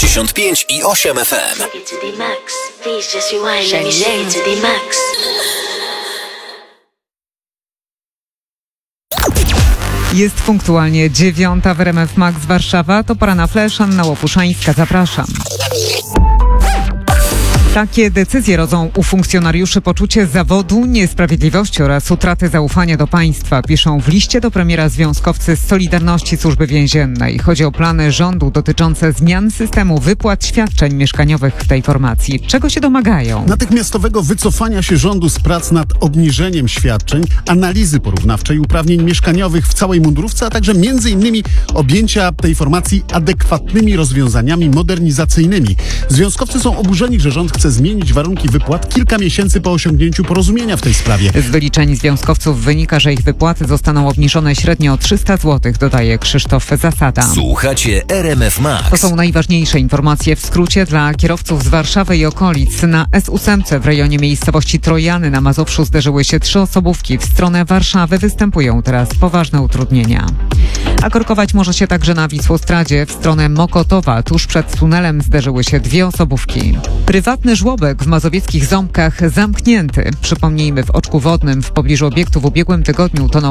95,8 FM. Jest punktualnie 9 w RMF Max Warszawa. To pora na flash. Anna Łopuszańska, zapraszam. Takie decyzje rodzą u funkcjonariuszy poczucie zawodu, niesprawiedliwości oraz utraty zaufania do państwa, piszą w liście do premiera związkowcy z Solidarności Służby Więziennej. Chodzi o plany rządu dotyczące zmian systemu wypłat świadczeń mieszkaniowych w tej formacji. Czego się domagają? Natychmiastowego wycofania się rządu z prac nad obniżeniem świadczeń, analizy porównawczej uprawnień mieszkaniowych w całej mundurówce, a także m.in. objęcia tej formacji adekwatnymi rozwiązaniami modernizacyjnymi. Związkowcy są oburzeni, że rząd chce zmienić warunki wypłat kilka miesięcy po osiągnięciu porozumienia w tej sprawie. Z wyliczeń związkowców wynika, że ich wypłaty zostaną obniżone średnio o 300 zł, dodaje Krzysztof Zasada. Słuchacie RMF Max. To są najważniejsze informacje w skrócie dla kierowców z Warszawy i okolic. Na S8 w rejonie miejscowości Trojany na Mazowszu zderzyły się 3 osobówki. W stronę Warszawy występują teraz poważne utrudnienia. A korkować może się także na Wisłostradzie. W stronę Mokotowa tuż przed tunelem zderzyły się 2 osobówki. Prywatny żłobek w mazowieckich Ząbkach zamknięty. Przypomnijmy, w Oczku Wodnym w pobliżu obiektu w ubiegłym tygodniu tonął